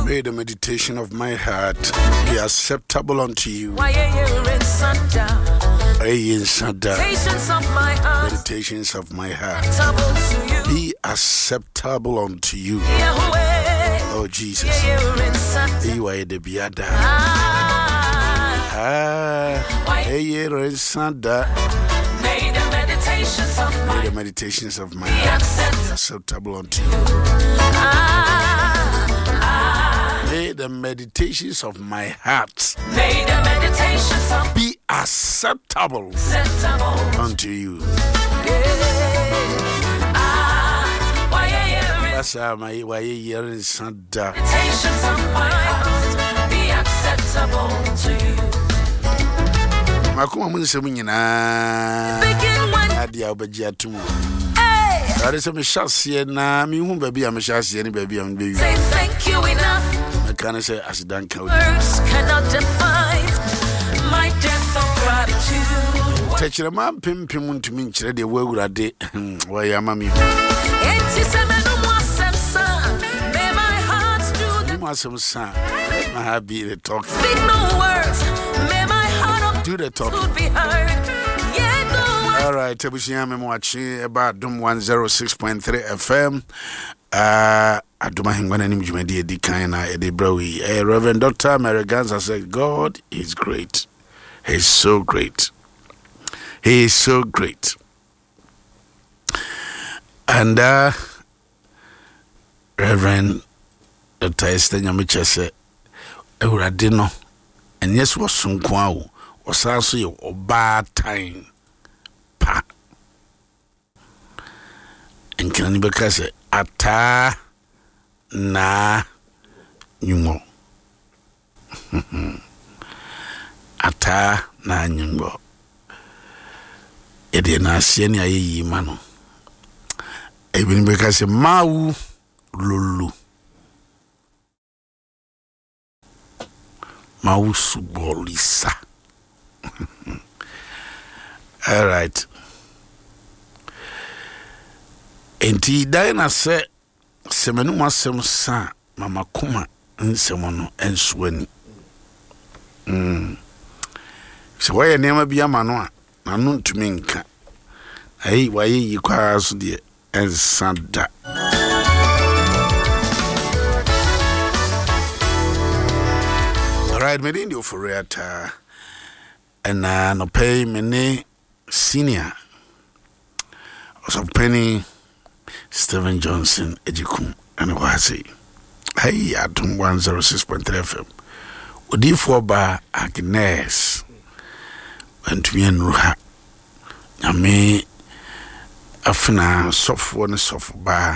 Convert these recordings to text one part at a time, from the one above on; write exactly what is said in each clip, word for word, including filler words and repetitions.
May the meditation of my heart be acceptable unto you. Meditations of my heart, meditations of my heart be acceptable unto you. Oh Jesus, you are the biada. Ah, hey, Santa. May the meditations of my, may the meditations of my heart be acceptable unto you. May the meditations of my heart may the meditations of be acceptable, acceptable unto you. That's how my year is Santa. Meditations of my heart be acceptable to you. Makuma mun se munyina adia obagia tumu. That is a mishasi na mi hu baby am mishasi ni baby am be you. Say thank you enough. I can say as dan ka. Words cannot define my depth of gratitude. Techere man pim pim ntumi nkyere de wawurade wa ya mami. Enti se menu mo asemsa may my heart do the mo asemsa my heart be the talk. Speak no words may my heart do the talk. Could be heard. All right, Tebushia me watching about Dum one oh six point three F M. Uh, Aduma hingwana ni mjumedi edi kaina edi brawi. Uh, Reverend Doctor Mariganza said, God is great. He's so great. He is so great. And uh, Reverend Doctor Esther Nyamicha said, Euradino, and yes, was some kwao, was also your bad time. And can you because ata na nyungo ata na nyungo ede na asieni ayi mano even because mau lulu mau subolisa. All right. Enti daina se semenu masem sa mama kuma nsemono enswani mm so waye nema bia mano a nanu ntumi nka ai waye yi kwa so de ensada. All right, me ndi oforiata and no pay me senior also penny Stephen Johnson Ejikum and Wasi. Hey, Atom one oh six point three F M. Odi for ba Agnes went to me and Ruha. Yame afina soft one soft bar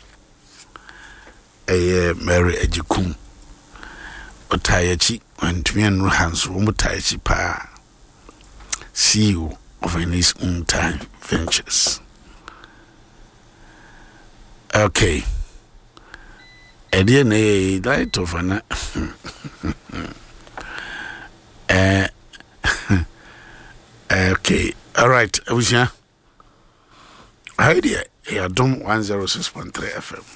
a Mary Ejikum. Otayachi went to me and Ruhan's Umutayachi pa. C E O of his own time ventures. Okay. Edian a light of an uh, okay. All right. I was here. Idea. I don't one oh six point three F M.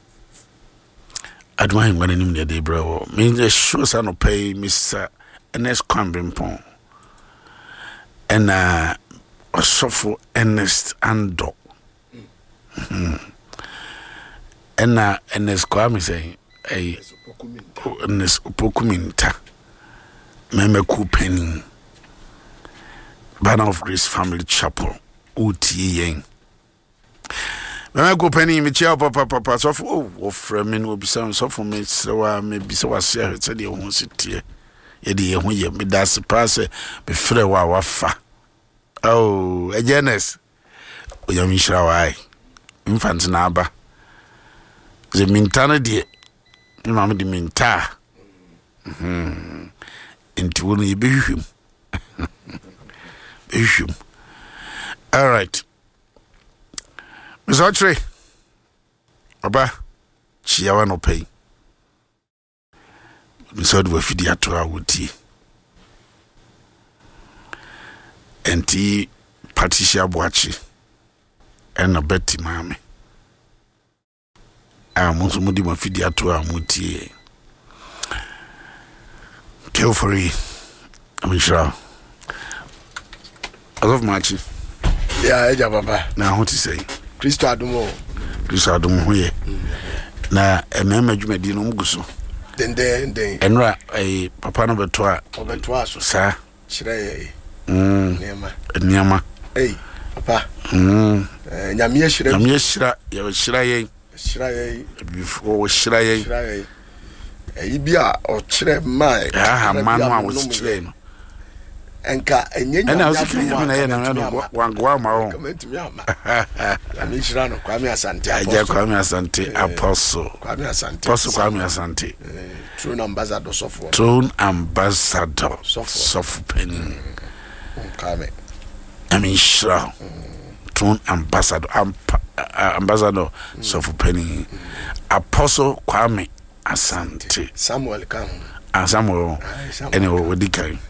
I don't mind when I'm in the bro. Means the shows I don't pay Mister Ernest Kwambimpong. And uh, a soft Ernest Ando. Mm-hmm. And uh, Ernest Kwame saying, a Ernest Opokuminta, Meme Kupeni, Banner of Grace Family Chapel, Uti Yang. Meme Kupeni, Michel Papa Papa, so for oh, Fremen will be some so for me, so I may be so I say, it's a dear one city. Yedi, when you be that's the pass, be free wafa. Oh, a Janus, Yamisha, why? Infants Naba. The mintana dear, Mamma de Minta. Hm. Into only be him. Issue. All right. Miss Autry. Aba. Chiawa no pay. Miss Odwa Fidia to our woody. And tea Patricia Boachi. And a Betty Mammy. I'm also Mudi Fidia to our mutie. Kill for you. I'm sure. I love Marchi. Yeah, Eja Baba. Now, what to say? Christo Adumo. Christo Adumo here. Na a member you made no guso. Then, then, then. And right, a papa number two. Over twice, sir. Should I? Hm, Niama. Niama. Hey, Papa. Hm, Yamia should have. Yamia should have. You should have. Should I? Before should I? Should I? Ibia or Chile, my. Ah, man, was chilling. Enka enye and I was thinking na one go ma o comment me ama ami shira no Kwame Asante aja Kwame Asante apostle Kwame Asante apostle Kwame Asante true ambassador sofo true ambassador sofo penny Kwame ami shira true ambassador ambassador sofo penny apostle Kwame Asante Samuel Kam Samuel anyway we dikai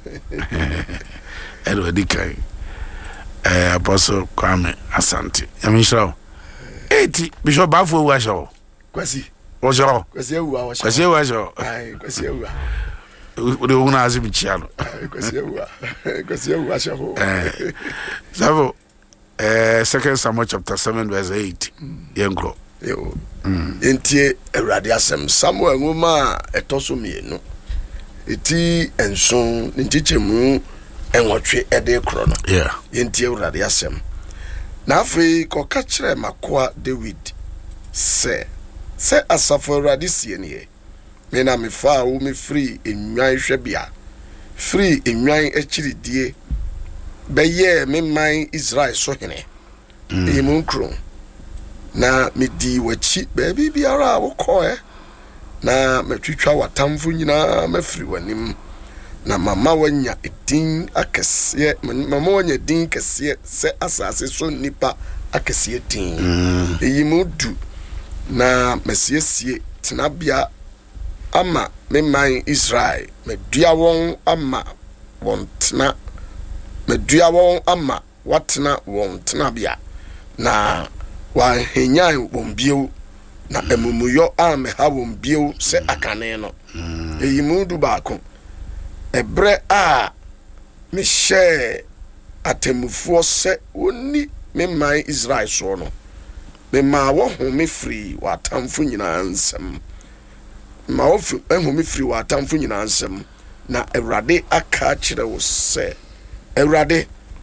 anyway dikai eh apostle Kwame Asante yami show eighty bishop bafo wa show kwasi o show kwasi ewa wa show kwasi ewa show ai kwasi ewa o de una azibi chiano kwasi ewa kwasi ewa show eh savo eh second Samuel chapter seven verse eight yenko yo entie Awurade asem Samuel ngoma etoso mienu eti enson ntichemu enwotwe ede kro no yeah yentie Awurade asem na afi ko ka kire makoa David se se asafo Awurade sie ne me na me fa wo me free enwan hwebia free enwan achiridie beye me man Israel so hene e mun kro na me di wachi baby biara wo ko eh na matwitwa watamfo nyina mafiri wanim na mama wanya edin akese mama wanya din kese se asase so nipa akese din mm. eyimudu na masiesie tenabia ama me man Israel medua won ama won tena medua won ama watena won tenabia na wa henyan bombio na emumuyo ame ha bombio se akane no mm. eyimudu baako ebre a me share atemufuo se oni me man Israel so no me ma wo ho me free watamfo nyina nsem ma wo ho me free watamfo nyina nsem na Awurade aka kire wo se Awurade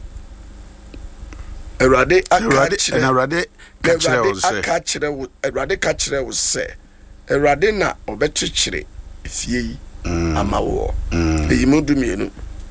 Awurade aka kire na Awurade aka kire wo Awurade ka kire wo se Awurade na obekyekyere efie yi ama wo eyimudu mienu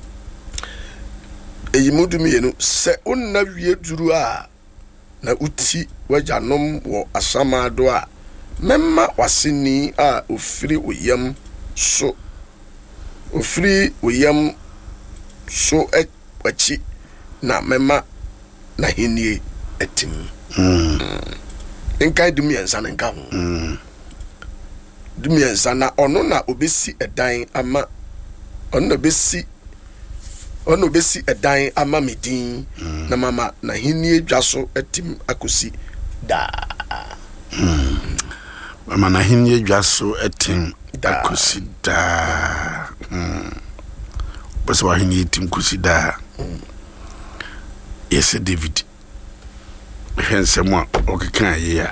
eyimudu mienu se onna wie duru a na uti wajanom wo asamado a memma waseni a ofiri oyam so ofiri oyam so ekwachi na memma na henie etim mm enkai dumiensa na nka ho mm dumiensa na ono na obesi edan ama ono na obesi ono obesi edan ama medin mm. na mama na henie dwaso etim akosi da mm. mama na henie dwaso etim akosi da mm. basi wa henie etim kosi da mm. yes David hensemo okeka ye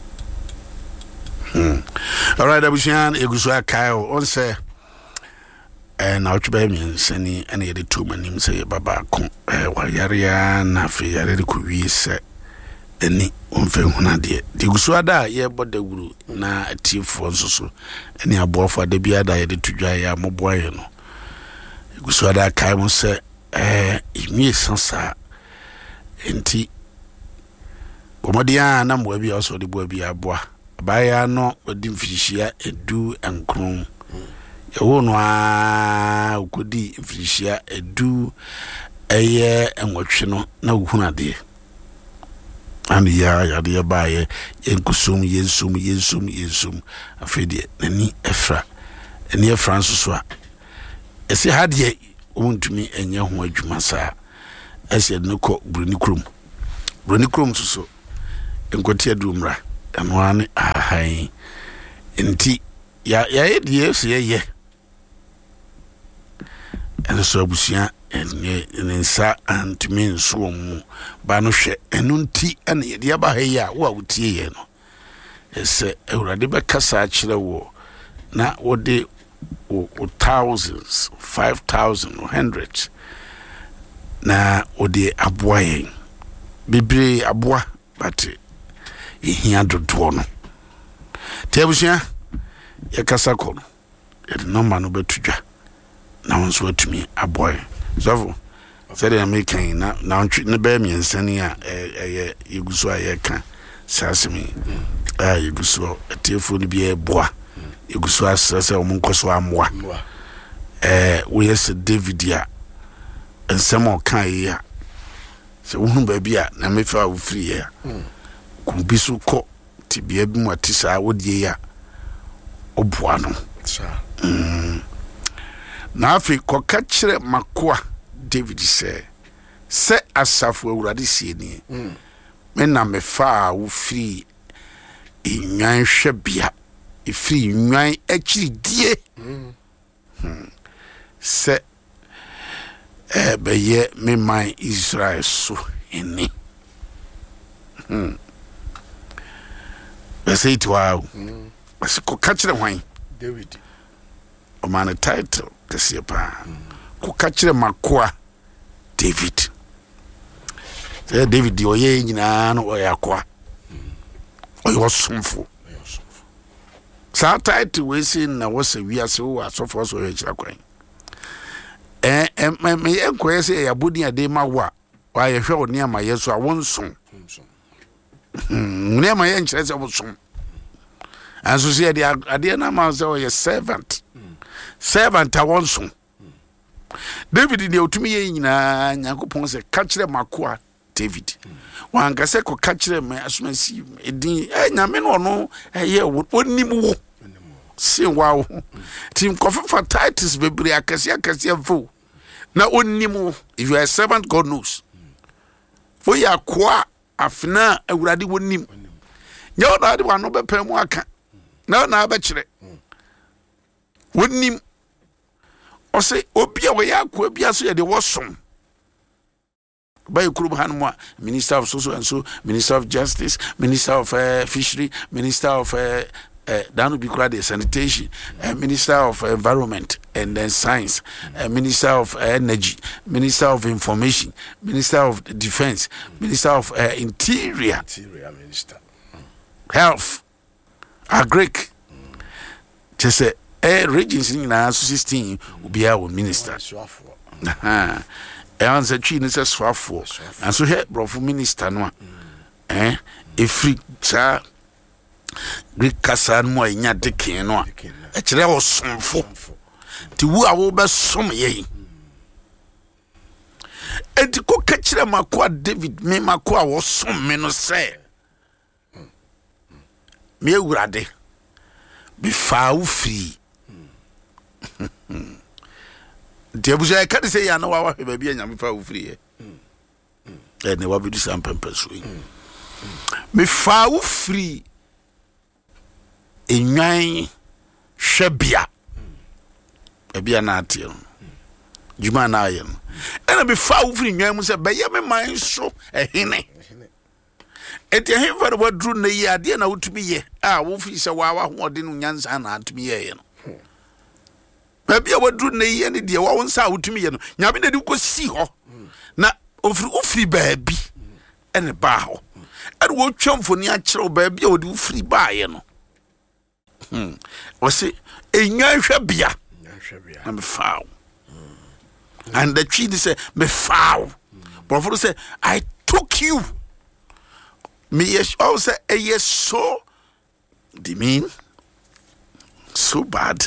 hmm all right abushan eguso akayo on say eh na otwe mi nsani ene ye de two manim say baba ko eh wa yarea na fe yare de ko wi se eni onfe hunade de eguso ada ye bodaguru na atifo nsoso ene abofo ada bi ada ye de tudwa ya moboa ye no eguso ada akayo mo say eh imi sansa enti komodia na mwa bia so de bua bia boa baya no wadi mfirishia edu enkron ewo no a ukodi mfirishia edu eye enwotwe no na uhunade ani ya ya de baye yenkusum yensum yensum yensum afedie nani efra eni efra nsoso a ese hadie omuntumi enye ho adwuma saa ese no ko bruni krom bruni krom soso enkotia dumra enwane ahai enti ya ya ye die se ye and so abusia enye nsa antimi nso mu ba no hwe enu nti ene ye de aba ha yi a wo a wotie ye no ese Awurade be kasa akire wo na wo de o thousands five thousand hundreds na wo de aboa yen bibre aboa but ehia dodo no te abusia ye kasa ko no ye de number no betudwa na wonso atumi aboy zavo said the American na na ntwi ne ba mi nsani a eh yeguso a ye ka sasemi ah yeguso atefo ni bi e boa yeguso asese o monkoso amwa eh we yes David ya ensem o kan yi a se wohu ba bi a na me fa wo free ya ku bi so ko ti bia bi mu atisa wo die ya oboa no sa mm na afi koka kire makoa David say se asafo Awurade sie ni mm me na me fa wo free inwan hwebia e free inwan akiri die mm hmm. se eh be ye me man Israel so eni hmm be say it wow mm se koka kire hwan David o man title kese pa ko ka kire makoa David se David di oye nyina no oyakoa oyo somfo sa title we say na was a wiase wo asofo so ye kira kwan eh eh me ye ko say ya bodi ade ma wa wa ye hwe oni ama yeso a wonson ne ma ye nkire se wonson anso se ade ade na ma se o ye servant servant a wonson David de otumi ye nyina Nyankopon se ka kire makoa David wan ga se ko ka kire me asomasi edin eh nyame no no eh onim wo se wow tim kofa Titus bebre akase akase fo na onim wo. If you are a servant, God knows for ya kwa afna Awurade wonim nya odade wa no bepa mu aka na na ba kire wonim o say obi a we ya kwa bia so ye de wosom by Kurub Hanwa, Minister of Social and so, Minister of Justice, Minister of uh, Fishery, Minister of uh, uh, Danubikra Sanitation, uh, Minister of Environment and then Science, uh, Minister of uh, Energy, Minister of Information, Minister of Defense, Minister of uh, Interior, Interior Minister, Health, Agric. Just say, eh, regions in our sixteen will be our minister. Uh-huh. E answer chi ni se swafo and so he brofo minister no eh e free sa Greek kasa no anya deken no e kire wo somfo ti wu a wo be som ye e ti ko ka kire makoa David me makoa wo som me no se me Awurade bi fa wo free Debuja ka say ya na wa wa ba bia nyame fa wo free e eh ne wa bi sam pempeso yi me fa wo free enwan hwebia e bia na atie juma na aye no e na me fa wo free nwan mu se be ye me man so ehene eti ehene fa wo dru na yi ade na wotumi ye a wo fi se wa wa ho ode no nyansa na atumi ye ye no Baby, I would do nay any dear one sound to me, and Yamina do go see her. Now, of free baby and a bow. And what chum for natural baby would do free buy, you know. Hmm. Was it a young shabia? I'm foul. And the tree say, me foul. But say, I took you. Me, yes, also a yes, so demean, so bad.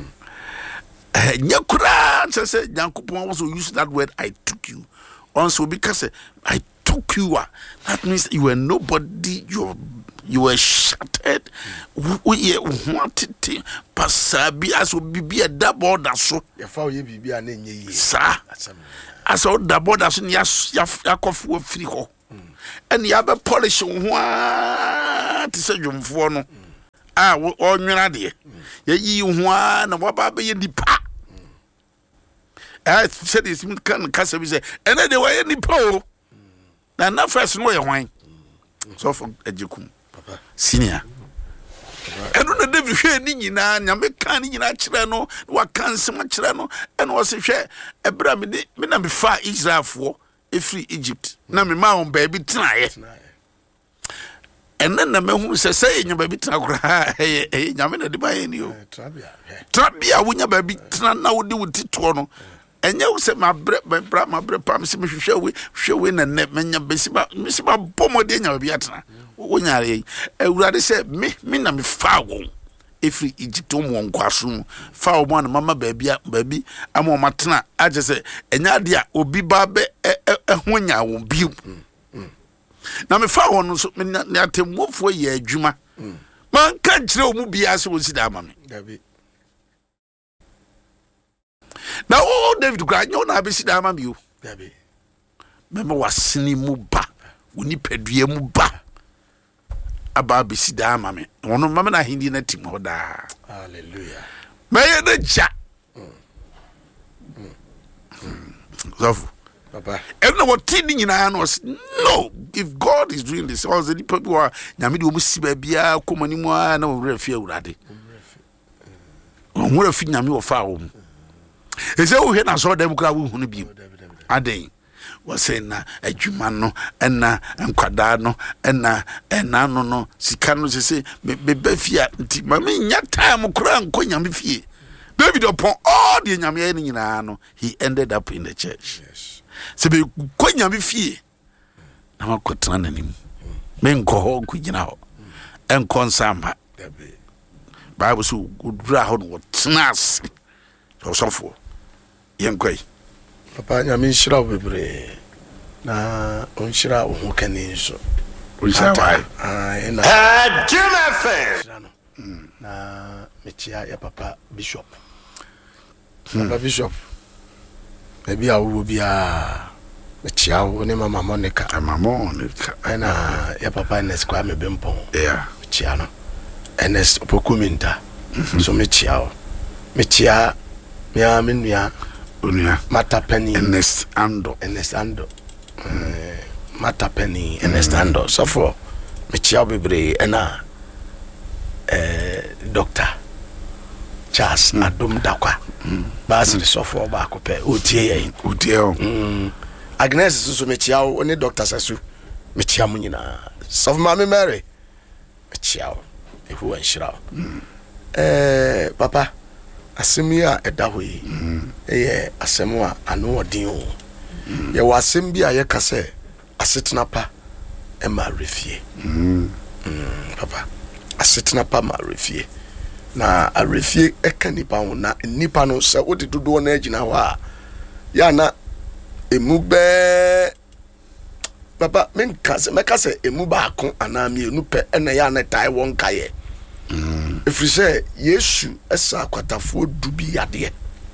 Nyakura say Nyankopon also use that word I took you. Also because I took you, that means you were nobody, you you were shattered. We wanted to pasabi as would be a double that so your foul ye be an ye sir. As all double that so yas yakof wo free ho. And you have a polish what to say you for no. Ah, all your idea. Ye you one and what about be in the pa. I said this can cast be say and then they were any po na na first no ye hwan so for ejikum senior eno na David hwe ni nyina nyame kan ni nyina kire no wa kan sem kire no eno wo se hwe ebra me me na me fa Israelfo efri Egypt na me ma on baby tenaye enen na me hu se se nya baby tena kura eh nyame na de ba ye ni o trabia trabia wonya baby tena na wo de wo tito no enye wo se ma bre bra ma bre pam se me hwehwe we hwehwe we na ne menya besiba mesiba bomode nya baby atena wonya re awurade se me me na me fa wo efri Egypt mo nkwaso fa wo mo na mama baby baby ama mo tena age se enya de a obi ba be ehonya wo bi na me fa wo no so me na atemwofo ye adwuma man ka kire o mu bia se wo si da ama me dabi na o David gra nyo na be si da ama me o dabi me mo wasini mu ba woni padua mu ba aba be si da ama me wono mama na hindi na tim ho da hallelujah me ye na ja Zafu Papa and what tin nyina no no if God is doing this all the people are nyame de o mu si ba bia komani mu a na wo refi awurade o mu refi nyame wo fa wo ese wo he na so dem kra wo hunu bi aden wase na adwuma no na nkwada no na na no no sika no se be be fia nti ma me nya time kra nko nyame fie David upon all the nyame ni nyina no he ended up in the church yes se be ko nyame fie na makotana nanim me nko ho nko nyina ho enko nsamba Bible so gudra ho no tnas so sofo yenkoi Papa nyame nshira obebre na onshira ho kani so onshira ah ina ah Juma na mechia ya Papa Bishop Papa Bishop maybe I will be a mechia wo ne mama Monica mama Monica ana ya Papa Ernest kwa me bempon yeah mechia no Ernest opokuminta so mechia wo mechia mia menua onua matapeni Ernest Ando Ernest Ando eh matapeni Ernest Ando so for mechia bebre ena eh Doctor Charles mm. Adom Dakwa mm. Basi mm. sofo ba ko pe otie yen otie o mm. Agnes so mechia o ne Doctor Sasu mechia mu nyina sof Mama Mary mechia o ehu anhira mm. eh papa asemi a edaho yi mm. eh asemu a anu odin o mm. ye wasem bi a ye kase asetena pa e ma refie mm. mm papa asetena pa ma refie na a refie eka nipa ho na nipa no se odi dodo na agina ho a ya na emu be papa men kase me kase emu ba akon ana mi enu pe ena ya na tai won kaye mm efri se Yesu esa akwatafo dubi yade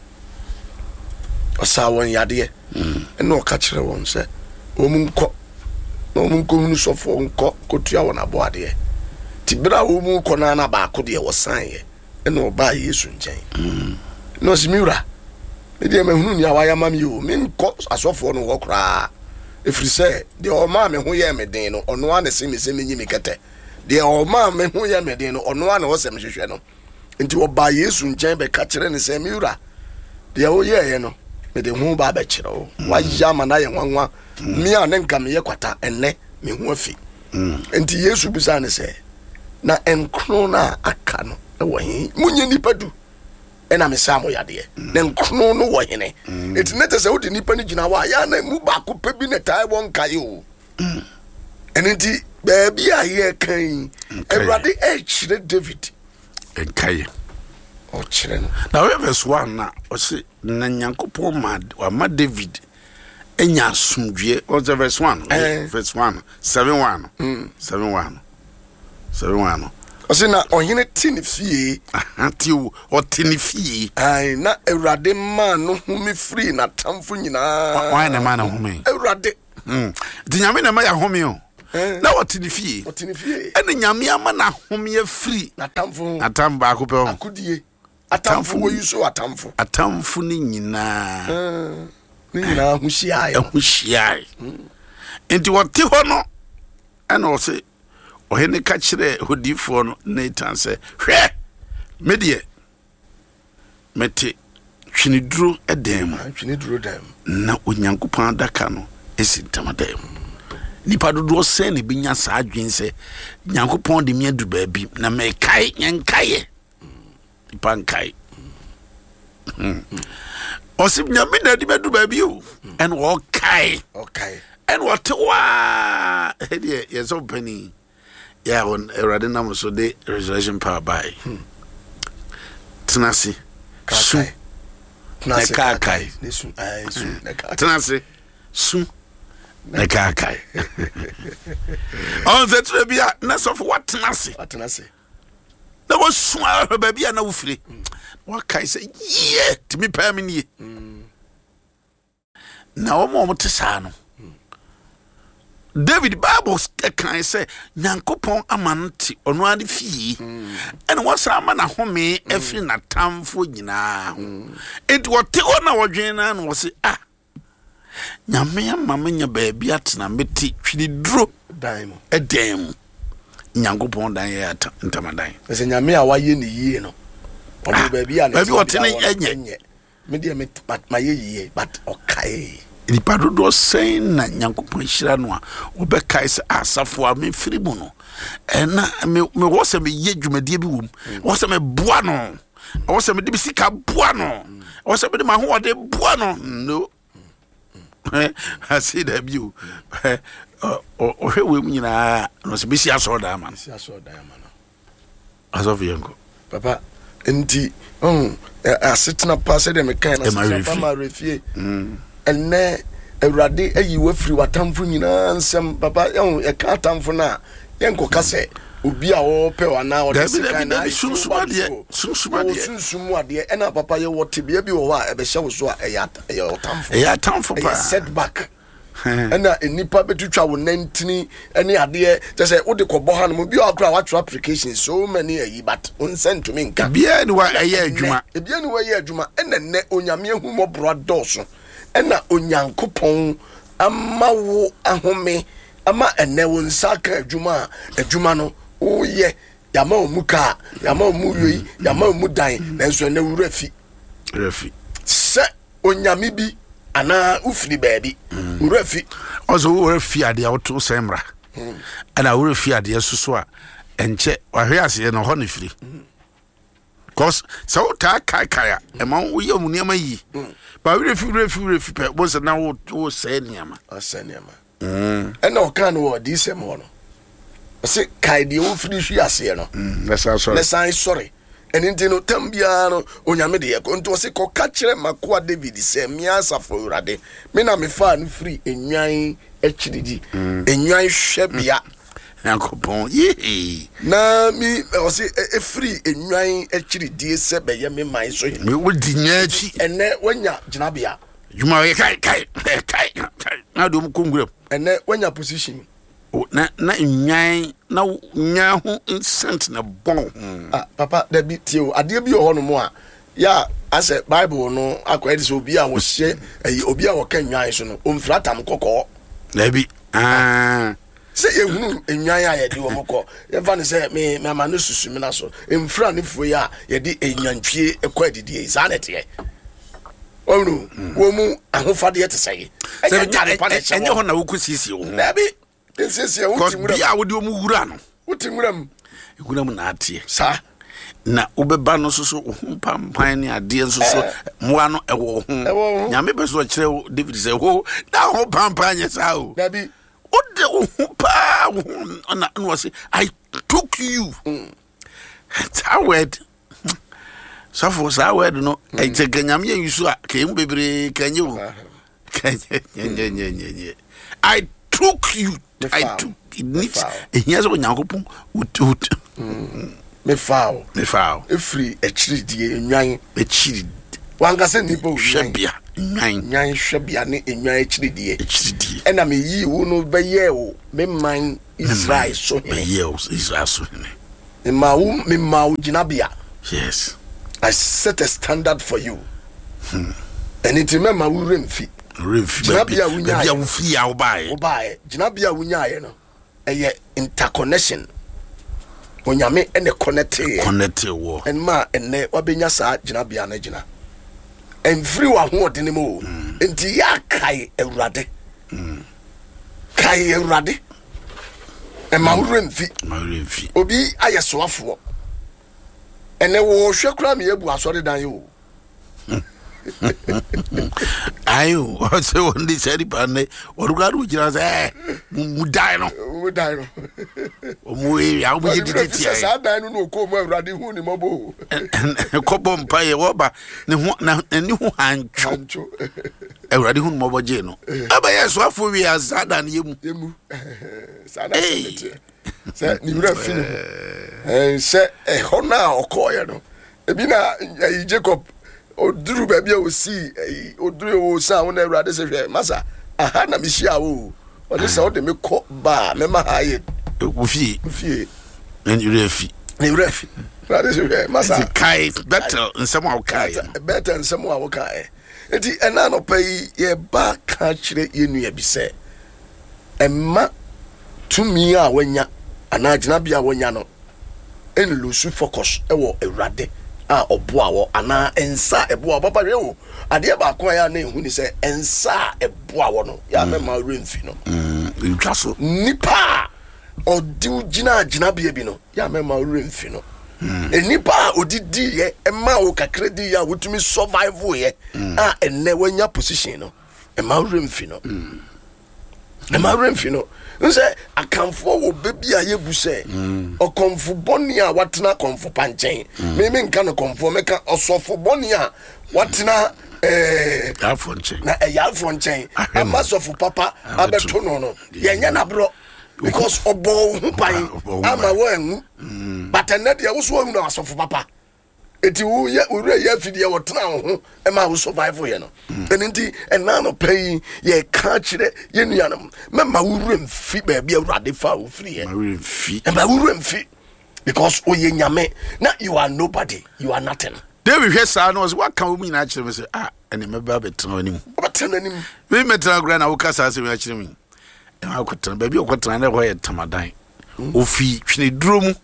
osa won yade mm ena o ka kire won se omunko omunko nu sofo nko kotua won aboade tibra wo mu kona na ba ko de wo san ye ena oba Yesu nchen mm no simiura me de me hunu ni awaya mami o me nko asofo no wo kra efri se de o ma me ho ye me den no ono ane se me se me nyimi kete de o ma me ho ye me den no ono ane wo se me hwehwe no nti oba Yesu nchen be ka kire ne se miura de o ye ye no me de hu ba ba kire o wa yama na ye nwanwa mi a ne nka me ye kwata enne me hu afi nti Yesu bisa ne se na enkro na aka no e wo hin munye nipa du e na me samo yade na enkro no wo hene eti nete se wodi nipa ni gina wa ya na mu ba ko pe bi ne tai won kai o enenti ba bi a ye kan Ewrade e chire David e kai o chire no na we verse one na o se na Nyankopon ma wa ma David enya asumdwe o verse one verse one seven one seven one seven one Ose na ohene tini fie anti o tini fie ai na Ewrade ma no humi free na tamfo nyina why na ma na humi Ewrade mm di nyame na ma ya humi o na o tini fie o tini fie ene nyame ama na humi free na tamfo na tamba ko pe o akudie atamfo wo yi so atamfo atamfo ni nyina ni nyina hu hyiae hu hyiae enti wote ho no ana wo se ohene ka kire hodifo no Nathan se hwe medie mete twiniduro edem twiniduro dem na onyankopon adaka no esi tamadam nipa dodo se ne binya sa adwen se nyankopon de me adu baabi na me kai nyankaye nipa nkai osim nyame na de me adu baabi o en wo kai okay en what wa hede yeso pani ya on erade nam so de resurrection power by tenasi su tenasi kai nesu ai su tenasi su na kai on the trebia na so for what tenasi what tenasi na wo su a babia na wo fire wa kai say ye timi pa me nie na wo mo te sa no David Bible can say nyankopon amanti ono ade fie ene wasa amana home afri na tamfo nyina enti wote ona wodwen na no wose ah nyame amama nya baabi atena meti twini duro dan edem nyankopon dan ya ntamadan ese nyame a waye ne yie no obo baabi a ne baabi wote ne enye me dia me maye yie but okay ni padodo sen na nyankopon hira no a obekai se asafo a me firi mu no ena me me wose me ye dwumadie bi wom wose me boa no wose me de bisika boa no wose me de ma ho de boa no no I see that you o hwe we nyina no se bisi aso da man bisi aso da man aso fienko papa enti um asetna pass de me kan na papa ma refie enne awrade ayi wafiri watamfo nyina nsem papa e ka atamfo na yenko kase obi a wo pe wana o de sika na sunsuma de sunsuma de sunsuma de ena papa ye wote bia bi wo wa e be hye wo so a e ya e otamfo e ya tamfo pa setback ena enipa betutwa wo nantini ene ade je say wo de kobo ha no bi akra wa try application so many ayi but on send to me nka bia ni wa ayi adwuma e bia ni wa ayi adwuma ena ne onyame ahu mo bro doso ena onyankopon ama wo ahome ama ene wo nsaka adwuma adwuma no oye yama omuka yama omuyoi yama omudan nanso ene wurafi rafi se onyame bi ana ufiri baabi wurafi ozo wurafi ade auto semra ana wurafi ade susu a enche wahwe ase no ho ne firi cause so ta kai kai e ma wo ye munema yi ba wurafi wurafi wurafi pe bo se na wo wo se niama ase niama mm ena o kan wo di se mo no se kai de wo firi hwi ase no let's sorry let's say sorry enti no tambia no onyame de yeko nto se ko ka kire makoa David se mia safo urade me na me fa no free enwan akiridi enwan hwebia yankopon ye na mi o se e free enwan akiridi se be ye me man so me wodi nyachi ene wanya ginabia juma ye kai kai kai na do mu kongura ene wanya position na na nyan na nya ho instant na bon ah papa da bi tio ade bi ho no mo a ya ase bible no akwadi so obi a wo hye ayi obi a wo kan nwan so no omfratam kokko da bi ah se ehunu enwan a ye de wo mokọ ye fa ne se me me ama no susu me na so emfra ne fo ya ye de enwantwie ekwadidi e zanete onu wo mu ahofade te sey enye ho na wo kusisi wo da bi ensese wuti mura bia wo de mu wura no wuti muram wuram na atie sa na obeba no so so pampan ne ade so so moa no ewo ho nyame be so kire David say ho na ho pampan ye sa o da bi o de ho pa na no say I took you that word so for that word no e te nyame ye yusu a ke mu bebre kanye wo kanye nye nye nye I took you I took it needs here's what nyankopon would me foul me foul e free e chiridie enwan e chiri wanga se nipa hwebia enwan enwan hwebia ne enwan e chiridie e chiridie e na me yi wo no be ye wo me man Israel so be ye wo Israel so ne ma wo me ma wo ginabia yes I set a standard for you. Hmm. And it remember we remfi. Remfi. Jinabia wunya. Bia wufi ya obaye. Obaye. Jinabia wunya ye no. Eye interconnection. Onyame ene connect. Connect wo. And ma ene wabenya sa jinabia na jina. And free wa ho odene mo. Enti ya kai ewrade. Mm. Kai ewrade. And ma remfi. Ma remfi. Obi ayesoafo. Ene wo hwe kura me ebu asore dan yo. Ayo, what's the one this anybody? Or got which I say, Mudino, Mudino. We are with it. I don't know, come ready, who in mobile. And Cobom Pay Waba, and you hand Chancho. A ready whom mobile geno. I saw for we are sad and you. Say, you have finished. And say, a honor or coil. Ebina Jacob. Oduru baby o see oduru o sa won Ewrade se hwe masa aha na me hia o o de se o de me ko ba me ma haye ofie ofie en yurefi ni yurefi Ewrade se hwe masa kai better nsem a kai better nsem a kai enti ena no pay ye ba ka kire ye nua bi se emma tumi a wanya ana gina bia wanya no en lose focus e wo Ewrade a oboa wo ana ensa eboa papa we wo ade ba ko ya na ehu ni se ensa eboa wo no ya me ma remfi no mm ntwaso nipa odi gina gina bia bi no ya me ma remfi no enipa odidi ye e ma wo kakredi ya wotumi survive ye a enne wanya position no e ma remfi no e ma remfi no nse akamfo wo bebi a yebu se okomfo boni a watena komfo panchen me me nka no komfo me ka osofo boni a watena eh afo nchen na e afo nchen amasofo papa abeto no no yenye na bro because obo hu pan ama wo enwu but na de wo so hu na asofo papa eti wo ye ure ye fidie wo tena ho e ma wo survive ye no enti ena no pay ye ka kire ye nuanam me ma wo ure mfi ba bia Ewrade fa wo free ye ma ure mfi e ma wo ure mfi because o ye nyame na you are nobody you are nothing David hwe sa no what can we na kire me say ah ene me ba betena anim betena anim we metena gra na wo kasa se we kire me e ma ko tena ba bia ko tena na ho ye tamadan ofi twene duro mu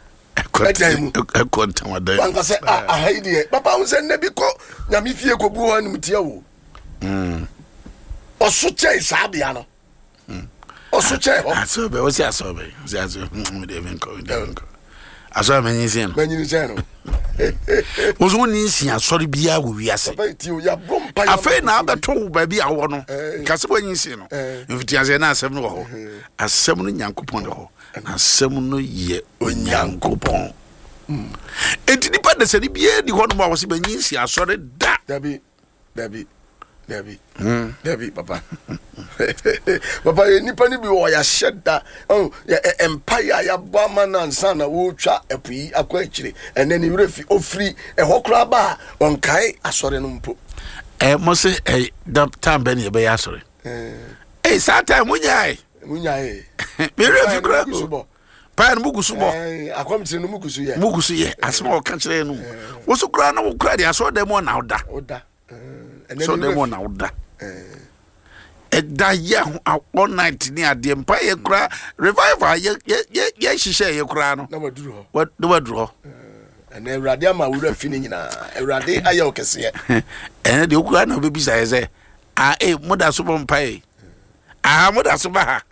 Ekotamadan. Banka se ah ah haidi. Papa unse ne bi ko nyame fie ko bu ho anim tie wo. Mm. Oso chei sabia no. Mm. Oso chei ho. Aso be, o si aso be. O si aso. Me dey even ko, dey even ko. Aso me nyin sin no. Me nyin sin no. Oso ni sin aso bia wo wiase. Papa ti o ya brom pa. Afa na abeto ba bia wo no. Kase bo nyin sin no. Mfiti ase na asem no ho. Asem no Nyankopon de ho. Asem no ye Onyankopon. Mm. Enti nipa de se ni bia di ho no ma wo se ba nyin sin aso da. Dabi. Dabi. Dabi. Mm. Dabi papa. Papa nipa ni bi wo ya sheda. Oh, ya empire ya bama na nsa na wo twa epui akwa akire. Ene ni refi ofri e hokra ba onkai asore no mpo. Eh mo se eh that time ben ye be ya asore. Eh. Eh sa time munyai. Munyai. Me refi kra. Pa no mugusu bo. Eh akwamtire no mugusu ye. Mugusu ye. Asema o ka kire no. Wo so kra na wo kra de asore dem na oda. Oda. So dem na oda. Eh da ya all night ni ade mpa ye kra revival ye ye ye hihye ye kra no. Na waduru ho. Wa na waduru ho. Ene Ewrade ama wura fini nyina. Ewrade aye okese. Ene de okura na obebisa ye se ah eh moda so bo mpa e. Ah moda so ba ha.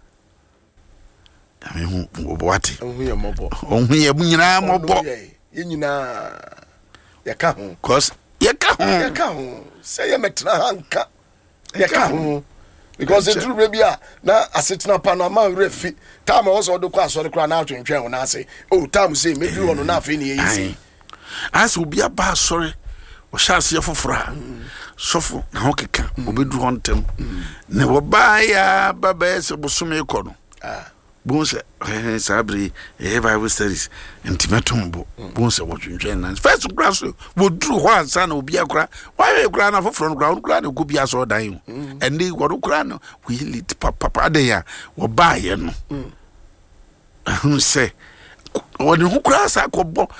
Ame hu bo wate. Ohun ye mobo. Ohun ye nyina mobo. Ye nyina ye ka ho. Cause ye ka ho. Ye ka ho. Say ye metra hanka. Ye ka ho. Because the true baby na asetna panama refi time also do kwa asori kra na atwentwen ho na ase oh time say me do no na afi ne yisi as obi aba asori o shase fofora sofo na ho keka obedu ho ntem ne wo ba ya baba ese bosome ko no ah bonse eh sabri eh Bible studies intimatumbo bonse wo twentwen na first class wo dru ho ansa na obi akra why kra na foforo kra kra na ko bi aso dan and they wo kra no we lit papa de ya wo ba ye no say wo ne ho kra sa ko bo